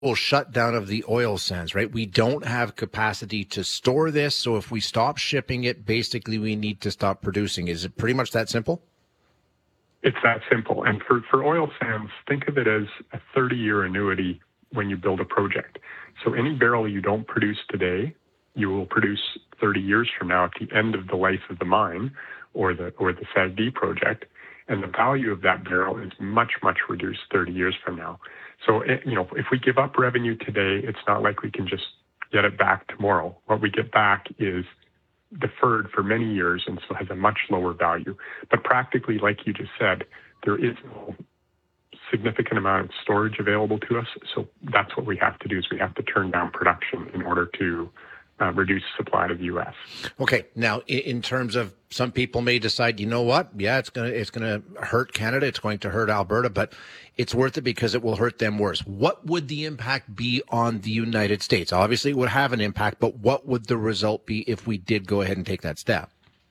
shutdown of the oil sands, right? We don't have capacity to store this. So if we stop shipping it, basically we need to stop producing. Is it pretty much that simple? It's that simple. And for oil sands, think of it as a 30-year annuity when you build a project. So any barrel you don't produce today, you will produce 30 years from now at the end of the life of the mine or the SAGD project. And the value of that barrel is much, much reduced 30 years from now. So, if we give up revenue today, it's not like we can just get it back tomorrow. What we get back is deferred for many years and so has a much lower value. But practically, like you just said, there is no significant amount of storage available to us. So that's what we have to do is we have to turn down production in order to reduce supply to the U.S. Okay. Now, in terms of some people may decide, you know what? Yeah, it's gonna hurt Canada. It's going to hurt Alberta, but it's worth it because it will hurt them worse. What would the impact be on the United States? Obviously, it would have an impact, but what would the result be if we did go ahead and take that step?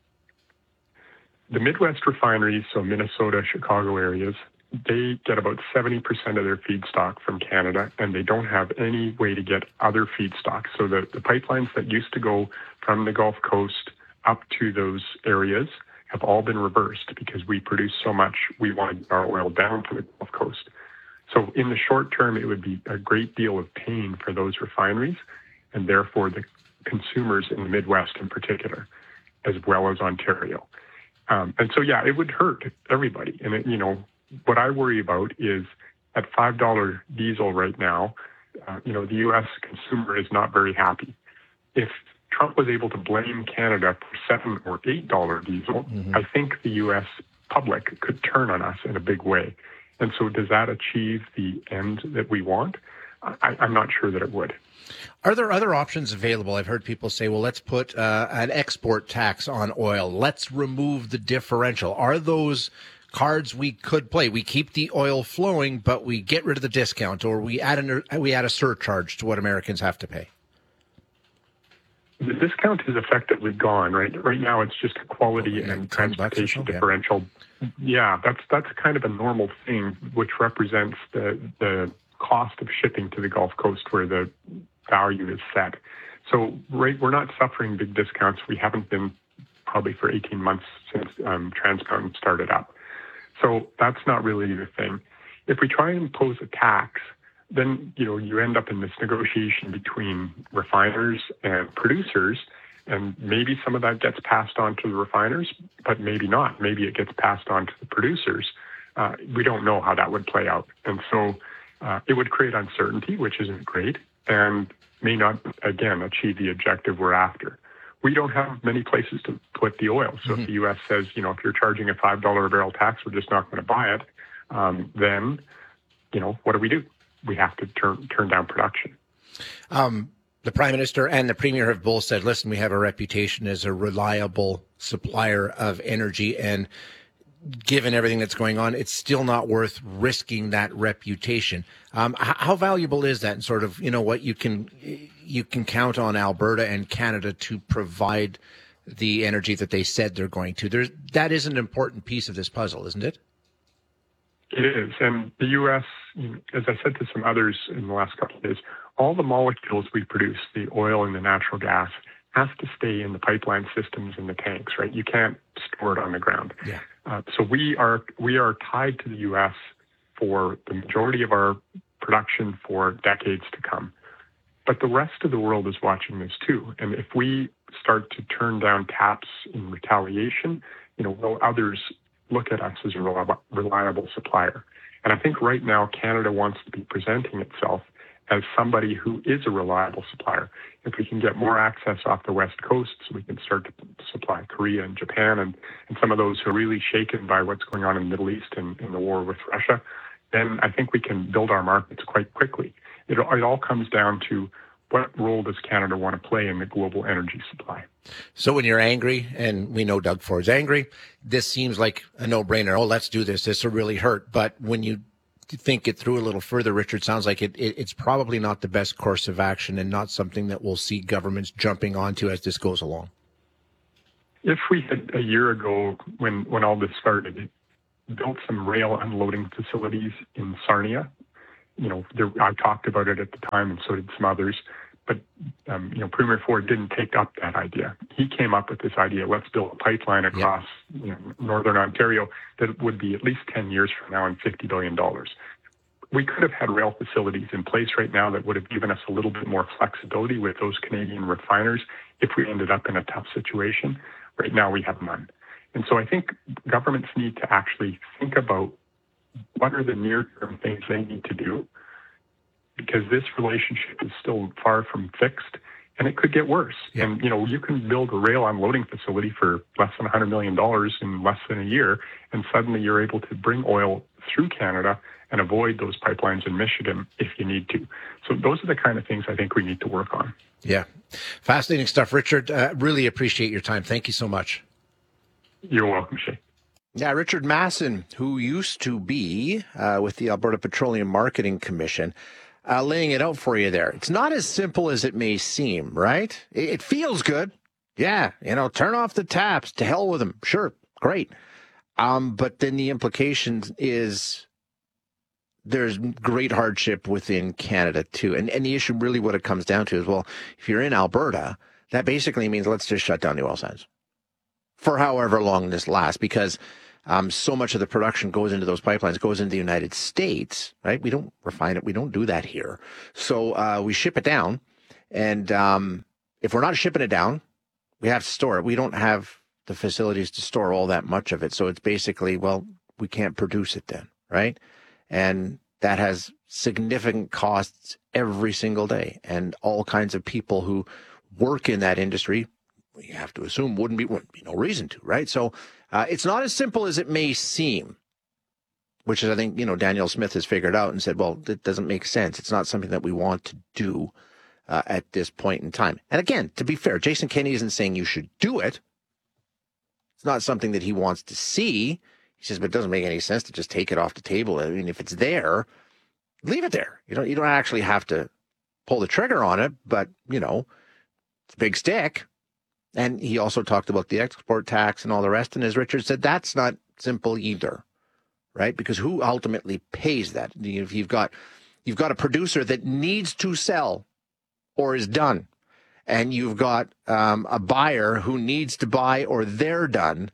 The Midwest refineries, so Minnesota, Chicago areas, they get about 70% of their feedstock from Canada, and they don't have any way to get other feedstock. So the pipelines that used to go from the Gulf Coast up to those areas have all been reversed because we produce so much, we want our oil down to the Gulf Coast. So in the short term, it would be a great deal of pain for those refineries, and therefore the consumers in the Midwest in particular, as well as Ontario. And so, yeah, it would hurt everybody. And, what I worry about is at $5 diesel right now, the U.S. consumer is not very happy. If Trump was able to blame Canada for $7 or $8 diesel, I think the U.S. public could turn on us in a big way. And so does that achieve the end that we want? I'm not sure that it would. Are there other options available? I've heard people say, well, let's put an export tax on oil. Let's remove the differential. Are those cards we could play? We keep the oil flowing, but we get rid of the discount, or we add a surcharge to what Americans have to pay. The discount is effectively gone, right? Right now, it's just a quality and transportation differential. Yeah, that's kind of a normal thing, which represents the cost of shipping to the Gulf Coast where the value is set. So, we're not suffering big discounts. We haven't been probably for 18 months since Trans Mountain started up. So that's not really the thing. If we try and impose a tax, then, you end up in this negotiation between refiners and producers, and maybe some of that gets passed on to the refiners, but maybe not. Maybe it gets passed on to the producers. We don't know how that would play out. And so it would create uncertainty, which isn't great, and may not, again, achieve the objective we're after. We don't have many places to put the oil. So if the U.S. says, if you're charging a $5 a barrel tax, we're just not going to buy it, then, what do? We have to turn down production. The Prime Minister and the Premier have both said, listen, we have a reputation as a reliable supplier of energy, and given everything that's going on, it's still not worth risking that reputation. How valuable is that? And sort of, you can count on Alberta and Canada to provide the energy that they said they're going to. That is an important piece of this puzzle, isn't it? It is. And the U.S., as I said to some others in the last couple of days, all the molecules we produce, the oil and the natural gas, has to stay in the pipeline systems and the tanks, right? You can't store it on the ground. Yeah. So we are tied to the U.S. for the majority of our production for decades to come. But the rest of the world is watching this too. And if we start to turn down taps in retaliation, will others look at us as a reliable supplier? And I think right now Canada wants to be presenting itself as somebody who is a reliable supplier. If we can get more access off the West Coast, so we can start to supply Korea and Japan and some of those who are really shaken by what's going on in the Middle East and in the war with Russia, then I think we can build our markets quite quickly. It all comes down to what role does Canada want to play in the global energy supply? So when you're angry, and we know Doug Ford's angry, this seems like a no-brainer. Oh, let's do this. This will really hurt. But when you think it through a little further, Richard, sounds like it's probably not the best course of action and not something that we'll see governments jumping onto as this goes along. If we had a year ago, when all this started, built some rail unloading facilities in Sarnia, I talked about it at the time, and so did some others. But, Premier Ford didn't take up that idea. He came up with this idea, let's build a pipeline across northern Ontario that would be at least 10 years from now and $50 billion. We could have had rail facilities in place right now that would have given us a little bit more flexibility with those Canadian refiners if we ended up in a tough situation. Right now, we have none. And so I think governments need to actually think about what are the near-term things they need to do, because this relationship is still far from fixed, and it could get worse. Yeah. And, you can build a rail unloading facility for less than $100 million in less than a year, and suddenly you're able to bring oil through Canada and avoid those pipelines in Michigan if you need to. So those are the kind of things I think we need to work on. Yeah. Fascinating stuff, Richard. Really appreciate your time. Thank you so much. You're welcome, Shay. Yeah, Richard Masson, who used to be with the Alberta Petroleum Marketing Commission, laying it out for you there. It's not as simple as it may seem, right? It feels good. Yeah, turn off the taps. To hell with them. Sure, great. But then the implication is there's great hardship within Canada, too. And the issue really what it comes down to is, well, if you're in Alberta, that basically means let's just shut down the oil sands for however long this lasts, because so much of the production goes into those pipelines, goes into the United States, right? We don't refine it. We don't do that here. So we ship it down. And if we're not shipping it down, we have to store it. We don't have the facilities to store all that much of it. So it's basically, well, we can't produce it then, right? And that has significant costs every single day. And all kinds of people who work in that industry, we have to assume wouldn't be no reason to, right? So it's not as simple as it may seem, which is, I think, Danielle Smith has figured out and said, well, it doesn't make sense. It's not something that we want to do at this point in time. And again, to be fair, Jason Kenney isn't saying you should do it. It's not something that he wants to see. He says, but it doesn't make any sense to just take it off the table. I mean, if it's there, leave it there. You don't actually have to pull the trigger on it, but, it's a big stick. And he also talked about the export tax and all the rest. And as Richard said, that's not simple either, right? Because who ultimately pays that? If you've got a producer that needs to sell or is done, and you've got a buyer who needs to buy or they're done,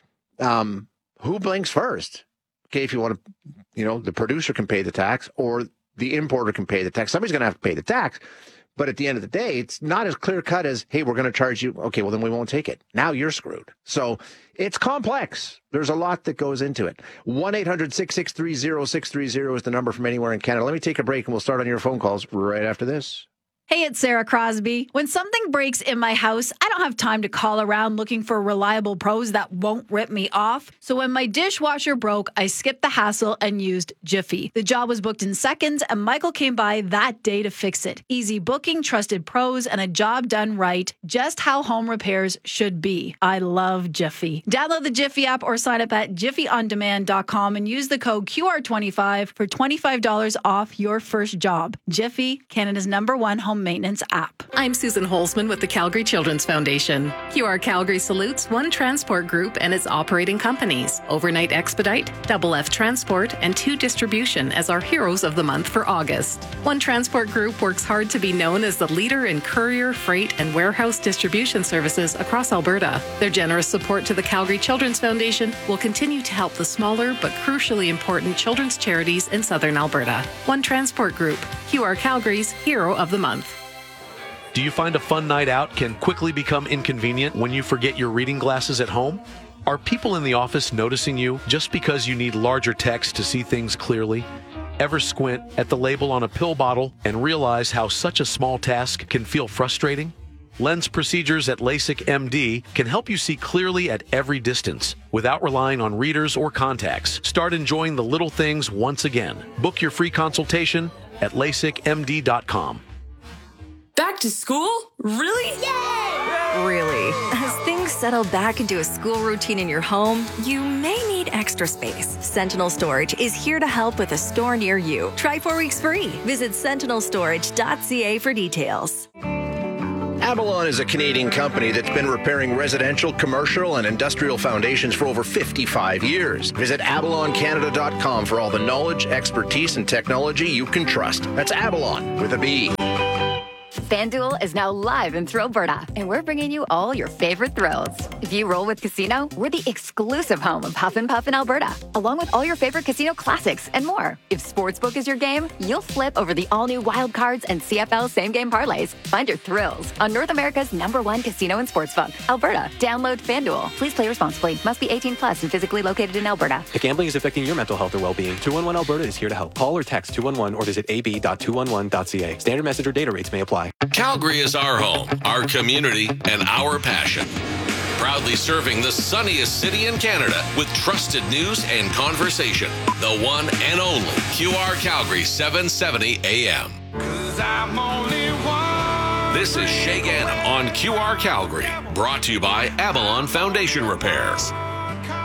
who blinks first? Okay, if you want to, the producer can pay the tax or the importer can pay the tax. Somebody's going to have to pay the tax. But at the end of the day, it's not as clear cut as, hey, we're going to charge you. Okay, well, then we won't take it. Now you're screwed. So it's complex. There's a lot that goes into it. 1-800-663-0630 is the number from anywhere in Canada. Let me take a break and we'll start on your phone calls right after this. Hey, it's Sarah Crosby. When something breaks in my house, I don't have time to call around looking for reliable pros that won't rip me off. So when my dishwasher broke, I skipped the hassle and used Jiffy. The job was booked in seconds, and Michael came by that day to fix it. Easy booking, trusted pros, and a job done right. Just how home repairs should be. I love Jiffy. Download the Jiffy app or sign up at jiffyondemand.com and use the code QR25 for $25 off your first job. Jiffy, Canada's #1 home maintenance app. I'm Susan Holzman with the Calgary Children's Foundation. QR Calgary salutes One Transport Group and its operating companies, Overnight Expedite, Double F Transport, and 2 Distribution as our heroes of the month for August. One Transport Group works hard to be known as the leader in courier, freight, and warehouse distribution services across Alberta. Their generous support to the Calgary Children's Foundation will continue to help the smaller but crucially important children's charities in Southern Alberta. One Transport Group, QR Calgary's Hero of the Month. Do you find a fun night out can quickly become inconvenient when you forget your reading glasses at home? Are people in the office noticing you just because you need larger text to see things clearly? Ever squint at the label on a pill bottle and realize how such a small task can feel frustrating? Lens procedures at LASIK MD can help you see clearly at every distance without relying on readers or contacts. Start enjoying the little things once again. Book your free consultation at LASIKMD.com. Back to school? Really? Yay! Really. As things settle back into a school routine in your home, you may need extra space. Sentinel Storage is here to help with a store near you. Try 4 weeks free. Visit sentinelstorage.ca for details. Avalon is a Canadian company that's been repairing residential, commercial, and industrial foundations for over 55 years. Visit avaloncanada.com for all the knowledge, expertise, and technology you can trust. That's Avalon with a B. FanDuel is now live in Thrillberta, and we're bringing you all your favorite thrills. If you roll with Casino, we're the exclusive home of Huff and Puff in Alberta, along with all your favorite casino classics and more. If Sportsbook is your game, you'll flip over the all-new Wild Cards and CFL same-game parlays. Find your thrills on North America's #1 casino and sportsbook, Alberta. Download FanDuel. Please play responsibly. Must be 18 plus and physically located in Alberta. If gambling is affecting your mental health or well-being, 211 Alberta is here to help. Call or text 211 or visit ab.211.ca. Standard message or data rates may apply. Calgary is our home, our community, and our passion. Proudly serving the sunniest city in Canada with trusted news and conversation. The one and only QR Calgary 770 AM. This is Shay Gannon on QR Calgary, brought to you by Avalon Foundation Repairs.